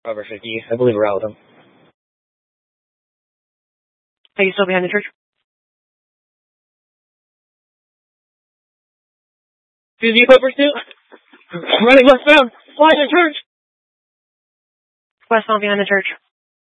Over 50. I believe we're out with them. Are you still behind the church? Excuse me, pursuit. Running westbound. Fly the church. Westbound behind the church.